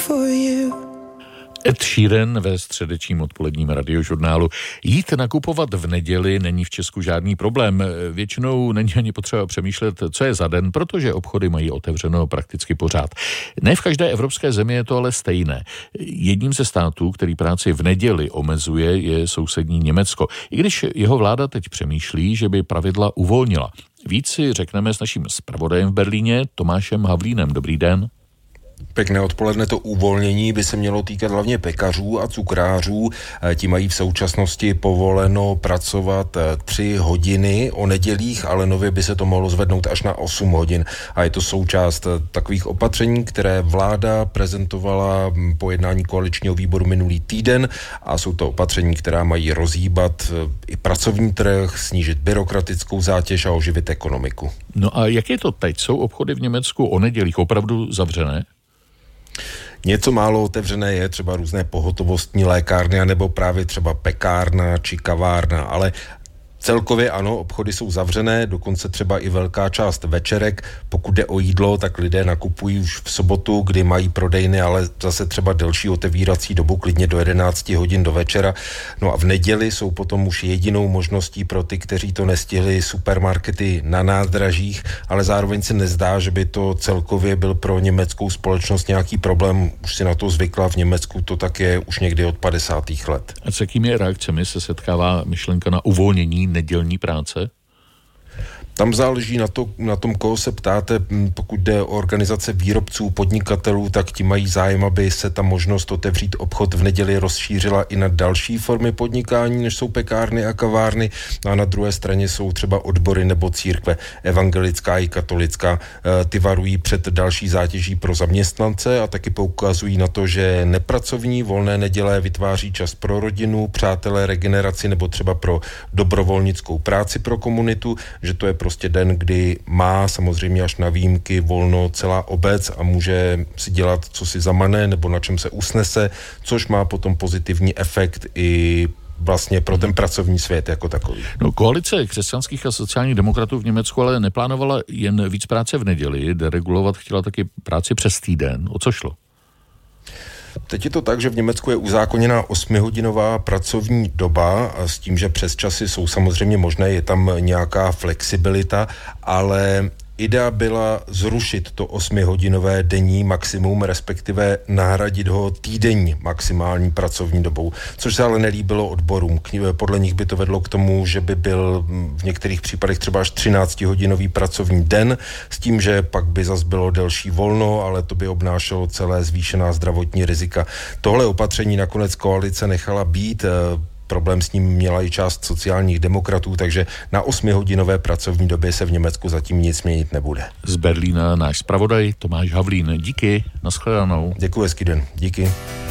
for you. Ed Sheeran ve středečním odpoledním radiožurnálu. Jít nakupovat v neděli není v Česku žádný problém. Většinou není ani potřeba přemýšlet, co je za den, protože obchody mají otevřeno prakticky pořád. Ne v každé evropské zemi je to ale stejné. Jedním ze států, který práci v neděli omezuje, je sousední Německo. I když jeho vláda teď přemýšlí, že by pravidla uvolnila. Víc si řekneme s naším zpravodajem v Berlíně, Tomášem Havlínem. Dobrý den. Pěkné odpoledne. To uvolnění by se mělo týkat hlavně pekařů a cukrářů. Ti mají v současnosti povoleno pracovat 3 hodiny o nedělích, ale nově by se to mohlo zvednout až na 8 hodin. A je to součást takových opatření, které vláda prezentovala po jednání koaličního výboru minulý týden, a jsou to opatření, která mají rozhýbat i pracovní trh, snížit byrokratickou zátěž a oživit ekonomiku. No a jak je to teď? Jsou obchody v Německu o nedělích opravdu zavřené? Něco málo otevřené je, třeba různé pohotovostní lékárny, nebo právě třeba pekárna či kavárna, ale celkově ano, obchody jsou zavřené, dokonce třeba i velká část večerek. Pokud jde o jídlo, tak lidé nakupují už v sobotu, kdy mají prodejny, ale zase třeba delší otevírací dobu, klidně do 11 hodin do večera. No a v neděli jsou potom už jedinou možností pro ty, kteří to nestihli, supermarkety na nádražích, ale zároveň se nezdá, že by to celkově byl pro německou společnost nějaký problém. Už si na to zvykla, v Německu to tak je už někdy od 50. let. A s jakými reakcemi se setkává myšlenka na uvolnění nedělní práce? Tam záleží na tom, koho se ptáte. Pokud jde o organizace výrobců, podnikatelů, tak ti mají zájem, aby se ta možnost otevřít obchod v neděli rozšířila i na další formy podnikání, než jsou pekárny a kavárny. No a na druhé straně jsou třeba odbory nebo církve, evangelická i katolická. Ty varují před další zátěží pro zaměstnance a taky poukazují na to, že nepracovní volné neděle vytváří čas pro rodinu, přátelé, regeneraci nebo třeba pro dobrovolnickou práci pro komunitu, že to je prostě den, kdy má samozřejmě až na výjimky volno celá obec a může si dělat, co si zamane nebo na čem se usnese, což má potom pozitivní efekt i vlastně pro ten pracovní svět jako takový. No, koalice křesťanských a sociálních demokratů v Německu ale neplánovala jen víc práce v neděli, deregulovat chtěla taky práci přes týden. O co šlo? Teď je to tak, že v Německu je uzákoněná 8hodinová pracovní doba s tím, že přesčasy jsou samozřejmě možné, je tam nějaká flexibilita, ale idea byla zrušit to 8hodinové denní maximum, respektive nahradit ho týdenní maximální pracovní dobou, což se ale nelíbilo odborům. Podle nich by to vedlo k tomu, že by byl v některých případech třeba až 13hodinový pracovní den, s tím, že pak by zas bylo delší volno, ale to by obnášelo celé zvýšená zdravotní rizika. Tohle opatření nakonec koalice nechala být. Problém s ním měla i část sociálních demokratů, takže na 8hodinové pracovní době se v Německu zatím nic měnit nebude. Z Berlína náš zpravodaj Tomáš Havlín. Díky, nashledanou. Děkuji, hezký den. Díky.